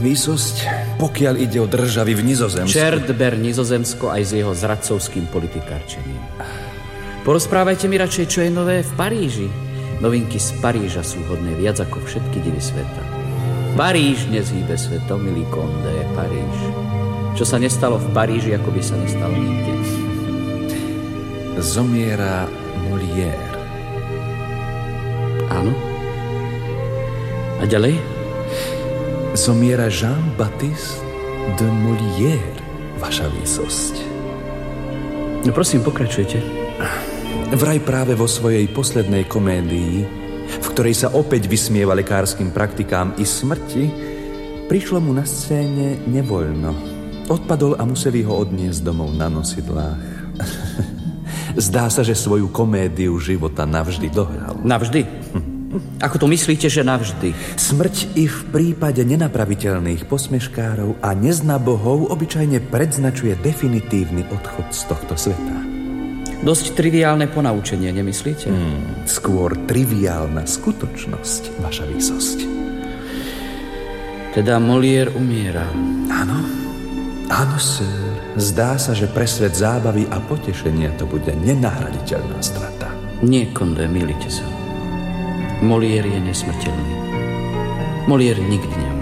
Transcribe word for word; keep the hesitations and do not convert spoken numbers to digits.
výsosť, pokiaľ ide o državy v Nizozemsku. Čert ber Nizozemsko aj s jeho zradcovským politikárčením. Porozprávajte mi radšej, čo je nové v Paríži. Novinky z Paríža sú hodné viac ako všetky divy sveta. Paríž nezhýbe svetom, milý Condé, Paríž. Čo sa nestalo v Paríži, ako by sa nestalo nikde. Zomiera Molière. Áno. A ďalej? Zomiera Jean-Baptiste de Molière, vaša výsosť. No prosím, pokračujte. Vraj práve vo svojej poslednej komédii, v ktorej sa opäť vysmieva lekárskym praktikám i smrti, prišlo mu na scéne nevoľno. Odpadol a museli ho odniesť domov na nosidlách. Zdá sa, že svoju komédiu života navždy dohral. Navždy? Hm. Ako to myslíte, že navždy? Smrť i v prípade nenapraviteľných posmeškárov a neznabohov obyčajne predznačuje definitívny odchod z tohto sveta. Dosť triviálne ponaučenie, nemyslíte? Hmm, skôr triviálna skutočnosť, vaša výsosť. Teda Molière umiera. Áno, áno, sir. Zdá sa, že pre svet zábavy a potešenia to bude nenahraditeľná strata. Nie, Condé, mýlite sa. Molière je nesmrteľný. Molière nikdy neumie.